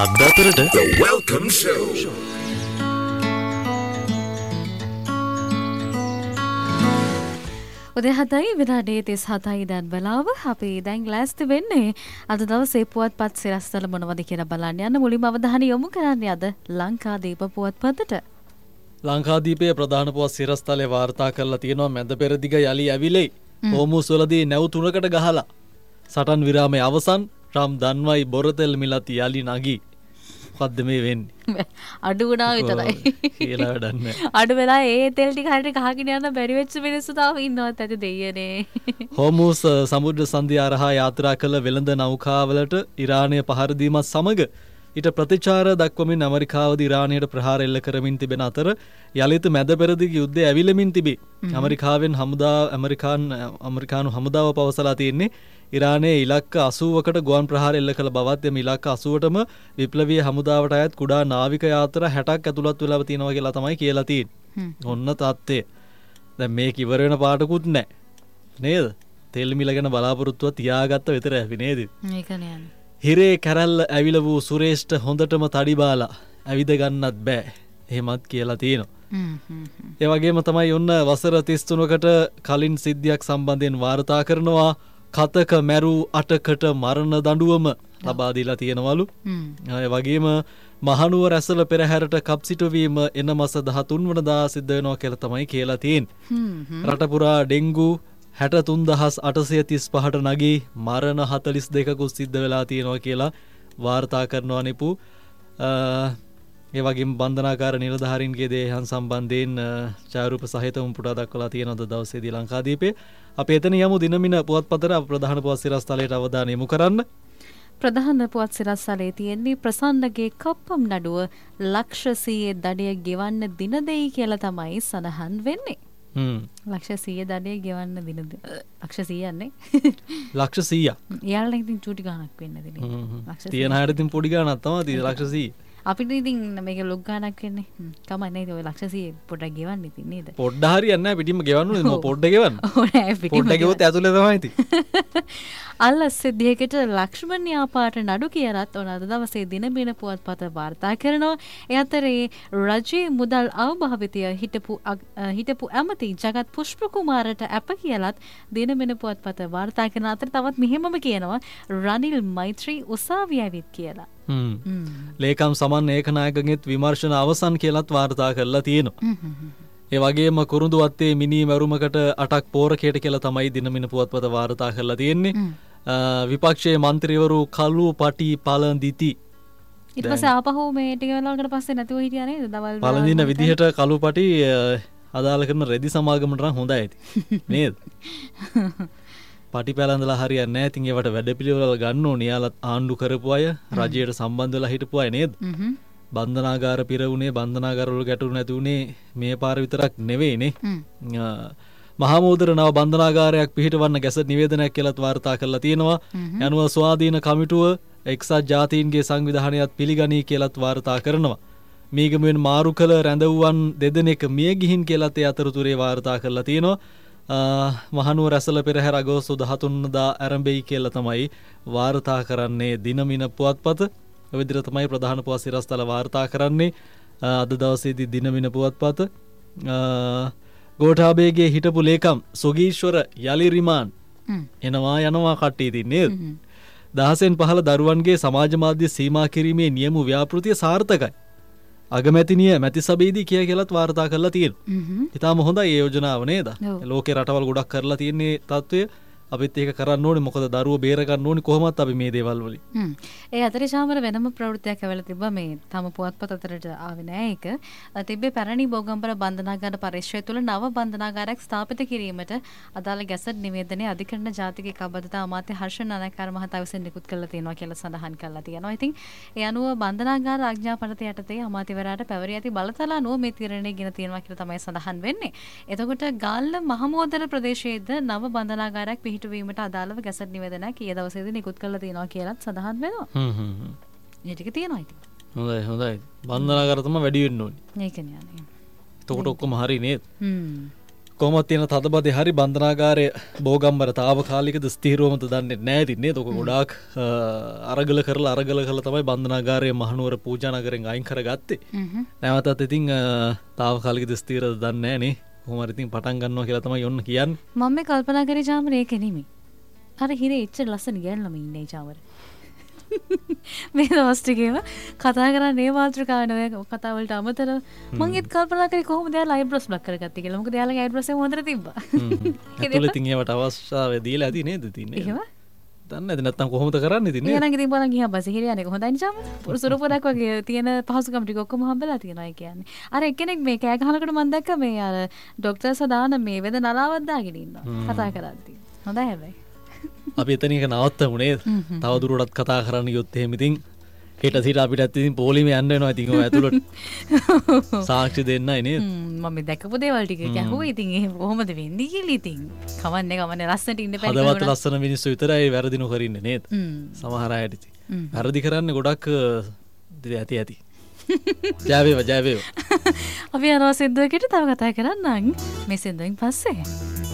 අදතරට The Welcome Show. උදේ 7යි විනාඩි 37යි දැන් බලාව අපි දැන් ලෑස්ති වෙන්නේ අද දවසේ පුවත්පත් සිරස්තල මොනවද කියලා බලන්න යන මුලින්ම අවධානය යොමු කරන්නේ අද ලංකාදීප පුවත්පතට. ලංකාදීපයේ ප්‍රධාන පුවත් සිරස්තලේ වාර්තා කරලා තියෙනවා මැද පෙරදිග යලි ඇවිලේ හෝමුස් වලදී නැව් 3කට ගහලා සටන් විරාමයේ අවසන් රම් දන්වයි බොරතෙල් මිලත් යලි නගී. මොකද්ද මේ වෙන්නේ? අඩු වුණා විතරයි කියලා වැඩක් නැහැ. අඩු වෙලා ඒ තෙල් ටික හරියට ගහගෙන යන බැරි වෙච්ච මිනිස්සු තාම ඉන්නවත් ඇති දෙයියනේ. හෝමුස් සමුද්‍ර සංධිය හරහා යාත්‍රා කළ වෙළඳ නෞකාවලට ඉරානය පහර දීමත් සමග ඊට ප්‍රතිචාර දක්වමින් ඇමරිකාවද ඉරානයට ප්‍රහාර එල්ල කරමින් තිබෙන අතර යලිත මැද පෙරදිග යුද්ධය ඇවිලමින් තිබේ. ඇමරිකාවෙන් ඇමරිකානු හමුදාව පවසලා තියෙන්නේ ඉරානයේ ඉලක්ක 80කට ගුවන් ප්‍රහාර එල්ල කළ බවත් එම ඉලක්ක 80ටම විප්ලවීය හමුදාවට අයත් කුඩා නාවික යාත්‍රා 60ක් ඇතුළත් වෙලා තියෙනවා කියලා තමයි කියලා තියෙන්නේ. ඔන්න තත්ත්වය. දැන් මේක ඉවර වෙන පාටකුත් නැහැ. නේද? තෙල් මිල ගැන බලාපොරොත්තුව තියාගත්ත විතර ඇවි නේද? මේකනේ යන්නේ. හිරේ කැරල්ල ඇවිල වූ සුරේෂ්ට හොඳටම තඩි බාලා ඇවිද ගන්නත් බෑ. එහෙමත් කියලා තියෙනවා. ඒ වගේම තමයි ඔන්න වසර 33කට කලින් සිද්ධියක් සම්බන්ධයෙන් වාර්තා කරනවා කතක මැරූ 8කට මරණ දඬුවම ලබා දීලා තියෙනවලු. ඒ වගේම මහනුවර ඇසළ පෙරහැරට කප්සිටුවීම එන මාස 13 වෙනිදා සිද්ධ වෙනවා කියලා තමයි කියලා තියෙන්නේ. රට පුරා ඩෙන්ගු 63835ට නගී මරණ 42කුත් සිද්ධ වෙලා තියෙනවා කියලා වාර්තා කරනවා නිපු. ඒ වගේම බන්ධනාකාර නිලධාරීන්ගේ දේහයන් සම්බන්ධයෙන් ඡායාරූප සහිතව පුටා දක්වලා තියෙනවා දවසේදී ලංකාදීපේ. අපි එතන යමු දිනමින පුවත්පතට ප්‍රධාන පුවත් සිරස්තලයට අවධානය යොමු කරන්න. ප්‍රධාන පුවත් සිරස්තලයේ තියෙන්නේ ප්‍රසන්නගේ කප්පම් නඩුව ලක්ෂ 100 දඩය ගෙවන්න දින දෙයි කියලා තමයි සඳහන් වෙන්නේ. ලක්ෂ 100 දඩය ගෙවන්න දින ලක්ෂ 100ක් නේ. ලක්ෂ 100ක්. යාළුවා ඉතින් චූටි ගාණක් වෙන්න දෙන්නේ. ලක්ෂ තියෙන හැට ඉතින් පොඩි ගාණක් තමයි තියෙන්නේ ලක්ෂ 100. අපිට ඉතින් මේක ලොක් ගාණක් වෙන්නේ. කමක් නැහැ ඔය ලක්ෂ 100 පොඩ්ඩක් ගෙවන්න ඉතින් නේද? පොඩ්ඩ හරියන්නේ නැහැ පිටින්ම ගෙවන්න ඕනේ. පොඩ්ඩ ගෙවන්න. ඕනේ පිටින්ම. පොඩ්ඩ ගෙවුවොත් ඇතුලේ තමයි ඉතින්. අල්ලස් සිද්ධියකට ලක්ෂ්මන් යාපාට නඩු කියරත් ඔන අද දවසේ දිනබින පුවත්පත වාර්තා කරනවා. ඒ අතරේ රජයේ මුදල් අවභාවිතය හිටපු ඇමති ජගත් පුෂ්ප කුමාරට අප කියලත් දිනබින පුවත්පත වාර්තා කරන අතර තවත් මෙහෙමම කියනවා රනිල් මෛත්‍රී උසාවිය ඇවිත් කියලා. ලේකම් සමන් ඒකනායකගෙත් විමර්ශන අවසන් කියලත් වාර්තා කරලා තියෙනවා. ඒ වගේම කුරුඳුවත්තේ මිනී මැරුමකට 8ක් පෝරකයට කියලා තමයි දිනමින පුවත්පත වාර්තා කරලා තියෙන්නේ. විපක්ෂයේ මන්ත්‍රීවරු කළු පටි පළඳිති. ඊට පස්සේ ආපහු මේ ටික වෙලාවකට පස්සේ නැතුව හිටියා නේද? දවල් පළඳින විදිහට කළු පටි අදාළ කරන රෙදි සමාගමට නම් හොඳයි ඇති. නේද? පටි පැලඳලා හරියන්නේ නැහැ. ඉතින් ඒවට වැඩපිළිවෙල ගන්න ඕනේ. යාලත් ආණ්ඩු කරපු අය, රජයට සම්බන්ධ වෙලා හිටපු අය නේද? බන්ධනාගාර පිරවුනේ, බන්ධනාගාරවල ගැටුණු නැති උනේ මේ පාර විතරක් නෙවෙයිනේ. මහමෝදර නව බන්ධනාගාරයක් පිහිටවන්න ගැසට් නිවේදනයක් කියලාත් වාර්තා කරලා තියෙනවා. යනුව ස්වාධීන කමිටුව එක්සත් ජාතීන්ගේ සංවිධානයත් පිළිගනී කියලාත් වාර්තා කරනවා. මීගමුවෙන් මාරු කළ රැඳවුවන් දෙදෙනෙක් මිය ගිහින් කියලාත් ඒ අතරතුරේ වාර්තා කරලා තියෙනවා. මහනුවර ඇසළ පෙරහැර අගෝස්තු 13 වෙනිදා ආරම්භයි කියලා තමයි වාර්තා කරන්නේ දිනමින පුවත්පත. ඔය විදිහට තමයි ප්‍රධාන පුවත් සිරස්තල වාර්තා කරන්නේ අද දවසේදී දිනමින පුවත්පත. ගෝඨාභයගේ හිටපු ලේකම් සොගීශ්වර යලි රිමාන්ඩ් යනවා කට්ටිය ඉතින් නේද? 10න් 15 දරුවන්ගේ සමාජ මාධ්‍ය සීමා කිරීමේ නියම ව්‍යාපෘතිය සාර්ථකයි. අගමැතිනිය මැති සභේදී කියලාත් වාර්තා කරලා තියෙනවා. ඉතාලම හොඳයි ඒ යෝජනාව නේද? ලෝකේ රටවල් ගොඩක් කරලා තියෙන්නේ තත්ත්වය. අපිත් ඒක කරන්න ඕනේ. මොකද දරුවෝ බේර ගන්න ඕනේ කොහොමත් අපි මේ දේවල් වලින්. ඒ අතරේ ශාමර වෙනම ප්‍රවෘත්තියක් ඇවිල්ලා තිබ්බා මේ තම පුවත්පත අතරට ආවේ නෑ ඒක. තිබ්බේ පැරණි බෝගම්බර බන්ධනාගාර පරිශ්‍රය තුළ නව බන්ධනාගාරයක් ස්ථාපිත කිරීමට අදාළ ගැසට් නිවේදනයේ අධිකරණ ජාතික කබ්බදතා අමාත්‍ය හර්ෂ නානායක්කාර මහතා විසින් නිකුත් කරලා තියෙනවා කියලා සඳහන් කරලා තියෙනවා. ඉතින් ඒ අනුව බන්ධනාගාර ආඥා පනත යටතේ අමාත්‍යවරයාට පැවරී ඇති බලතල අනුව මේ තීරණය ගෙන තියෙනවා කියලා තමයි සඳහන් වෙන්නේ. එතකොට ගාල්ල මහමෝදර ප්‍රදේශයේද නව බන්ධනාගාරයක් පිහිටුවීමට අදාළව ගැසට් නිවේදනයක් ඊයේ දවසේදී නිකුත් කරලා තියෙනවා කියලාත් සඳහන් වෙනවා. මේ ටික තියෙනවා ඉතින්. හොඳයි. බන්ධනාගාර තමයි වැඩි වෙන්න ඕනේ. ඒකනේ යන්නේ. එතකොට ඔක්කොම හරි නේද? කොහොමද තියෙන තදබදේ හරි බන්ධනාගාරය බෝගම්බර తాවකාලිකද ස්ථිරවමද දන්නේ නැහැ ඉතින් ඔක ගොඩාක් අරගල කරලා තමයි බන්ධනාගාරයේ මහනුවර පූජා නගරෙන් අයින් කරගත්තේ. නැවතත් ඉතින් తాවකාලිකද ස්ථිරද දන්නේ නැහැ නේ. කොහොම හරි ඉතින් පටන් ගන්නවා කියලා තමයි යොන්න කියන්නේ. මම මේ කල්පනා කරේ චාමර ඒක නෙමෙයි. අර හිරේ එච්චර ලස්සන ගෑනලම ඉන්නේ චාමර. මේ දවස් ටිකේම කතා කරන්නේ මේ මාතෘකාවන ඔය කතා වලට අමතරව මම ඒත් කල්පනා කරේ කොහොමද යාලා අයිබ්‍රෝස් බ්ලක් කරගත්තේ කියලා. මොකද යාලගේ අයිබ්‍රෝස් එක හොඳට තිබ්බා. ඒකල ඉතින් ඒවට අවශ්‍යතාවය දීලා ඇති නේද තින්නේ. එහෙම? දන්නේ නැති නැත්තම් කොහොමද කරන්නේ ඉතින් නේද? ඊළඟ ඉතින් බලන් ගියා බස් හිරිය යන්නේ කොහොඳයි නේ චාමර. පුරුසුරු පොඩක් වගේ තියෙන පහසුකම් ටික ඔක්කොම හම්බෙලා තියෙනවා ඒ කියන්නේ. අර එක්කෙනෙක් මේ කෑ ගහනකොට මම දැක්ක මේ අර ડોක්ටර් සදාන මේ වෙද නලාවක් දාගෙන ඉන්නවා. කතා කරද්දී. හොඳයි හැබැයි. අපි එතනික නවත්තමු නේද? තව දුරටත් කතා කරන්න ගියොත් එහෙම ඉතින් හෙට සිට අපිටත් ඉතින් පොලිමේ යන්න වෙනවා ඉතින් ඔය ඇතුළට සාක්ෂි දෙන්නයි නේද? මම දැකපු දේවල් ටික ගැහුවා ඉතින් එහෙම කොහොමද වෙන්නේ කියලා ඉතින් කවන්නේ ලස්සනට ඉන්න බැරි හදවත් ලස්සන මිනිස්සු විතරයි වැරදි නොකරින්නේ නේද? සමහර අයට ඉතින් වැරදි කරන්නේ ගොඩක් ඇති. ජය වේවා. අපි යනවා සින්දුවකට තව කතා කරන්නම් මේ සින්දුවෙන් පස්සේ.